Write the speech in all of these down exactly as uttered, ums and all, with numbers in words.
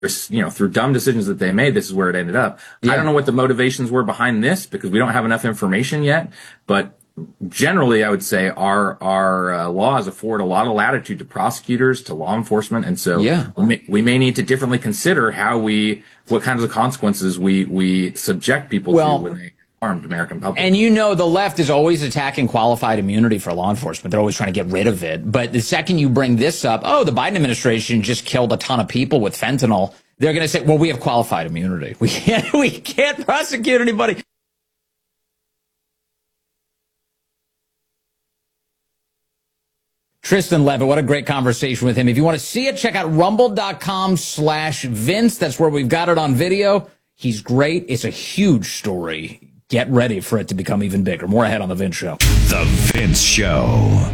you know, through dumb decisions that they made, this is where it ended up. Yeah. I don't know what the motivations were behind this because we don't have enough information yet. But generally, I would say our our uh, laws afford a lot of latitude to prosecutors, to law enforcement, and so yeah. we, may, we may need to differently consider how we, what kinds of consequences we we subject people well, to when they harmed American public. And you know, the left is always attacking qualified immunity for law enforcement. They're always trying to get rid of it. But the second you bring this up, oh, the Biden administration just killed a ton of people with fentanyl. They're going to say, well, we have qualified immunity. We can't, we can't prosecute anybody. Tristan Levitt, what a great conversation with him. If you want to see it, check out rumble.com slash Vince. That's where we've got it on video. He's great. It's a huge story. Get ready for it to become even bigger. More ahead on The Vince Show. The Vince Show.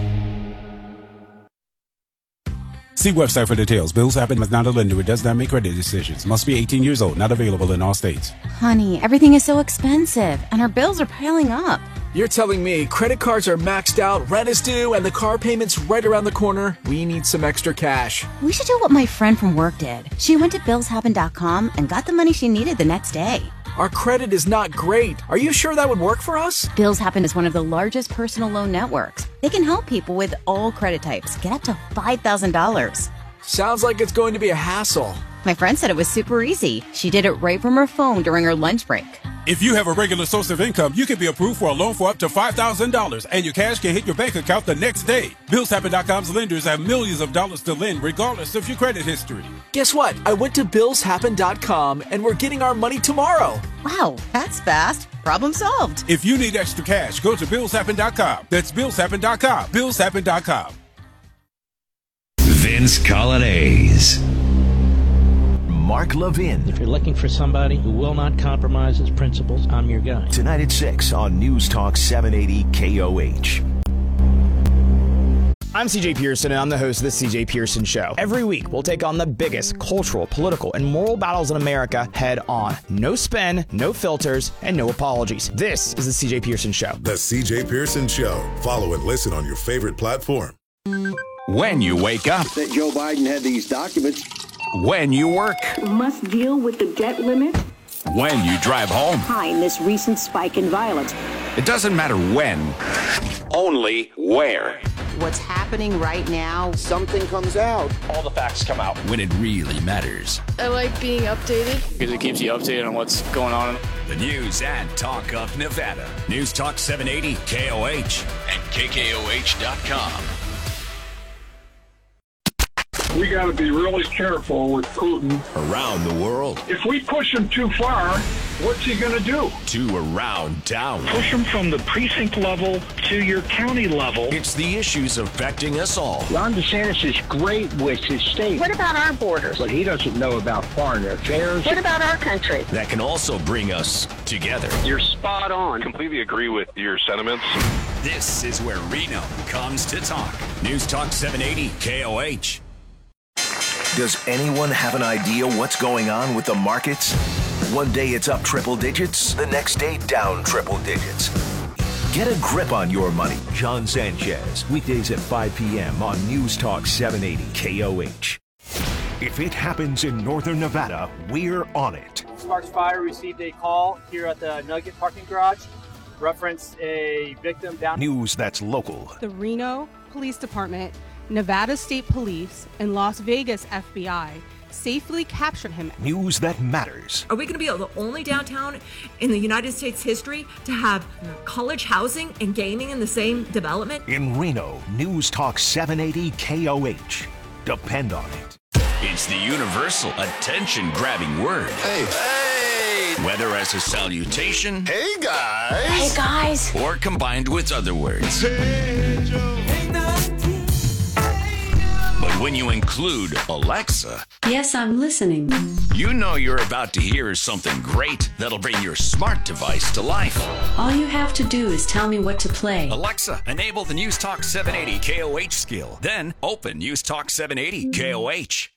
See website for details. Bills happen is not a lender. It does not make credit decisions. Must be eighteen years old. Not available in all states. Honey, everything is so expensive, and our bills are piling up. You're telling me credit cards are maxed out, rent is due, and the car payment's right around the corner? We need some extra cash. We should do what my friend from work did. She went to bills happen dot com and got the money she needed the next day. Our credit is not great. Are you sure that would work for us? Bills Happen is one of the largest personal loan networks. They can help people with all credit types get up to five thousand dollars. Sounds like it's going to be a hassle. My friend said it was super easy. She did it right from her phone during her lunch break. If you have a regular source of income, you can be approved for a loan for up to five thousand dollars, and your cash can hit your bank account the next day. bills happen dot com's lenders have millions of dollars to lend, regardless of your credit history. Guess what? I went to bills happen dot com, and we're getting our money tomorrow. Wow, that's fast. Problem solved. If you need extra cash, go to bills happen dot com. That's bills happen dot com. bills happen dot com. Vince Colonnese. Mark Levin. If you're looking for somebody who will not compromise his principles, I'm your guy. Tonight at six on News Talk seven eighty K O H. I'm C J Pearson, and I'm the host of the C J Pearson Show. Every week, we'll take on the biggest cultural, political, and moral battles in America head on. No spin, no filters, and no apologies. This is the C J Pearson Show. The C J Pearson Show. Follow and listen on your favorite platform. When you wake up. That Joe Biden had these documents. When you work. Must deal with the debt limit. When you drive home. Behind this recent spike in violence. It doesn't matter when, only where. What's happening right now, something comes out. All the facts come out. When it really matters. I like being updated. Because it keeps you updated on what's going on. The news and talk of Nevada. News Talk seven eighty K O H and K K O H dot com. We got to be really careful with Putin. Around the world. If we push him too far, what's he going to do? To around town. Push him from the precinct level to your county level. It's the issues affecting us all. Ron DeSantis is great with his state. What about our borders? But he doesn't know about foreign affairs. What about our country? That can also bring us together. You're spot on. Completely agree with your sentiments. This is where Reno comes to talk. News Talk seven eighty K O H. Does anyone have an idea what's going on with the markets? One day it's up triple digits, the next day down triple digits. Get a grip on your money. John Sanchez, weekdays at five p.m. on News Talk seven eighty K O H. If it happens in northern Nevada, we're on it. Sparks Fire received a call here at the Nugget parking garage. Referenced a victim down. News that's local. The Reno Police Department, Nevada State Police, and Las Vegas F B I safely captured him. News that matters. Are we going to be the only downtown in the United States history to have college housing and gaming in the same development? In Reno, News Talk seven eighty K O H. Depend on it. It's the universal attention-grabbing word. Hey. Hey. Whether as a salutation. Hey, guys. Hey, guys. Or combined with other words. Hey, Joe. But when you include Alexa... Yes, I'm listening. You know you're about to hear something great that'll bring your smart device to life. All you have to do is tell me what to play. Alexa, enable the News Talk seven eighty K O H skill. Then open News Talk seven eighty K O H.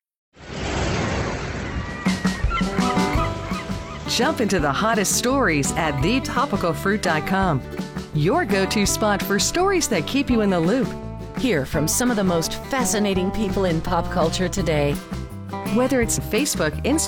Jump into the hottest stories at the topical fruit dot com. Your go-to spot for stories that keep you in the loop. Hear from some of the most fascinating people in pop culture today. Whether it's Facebook, Instagram,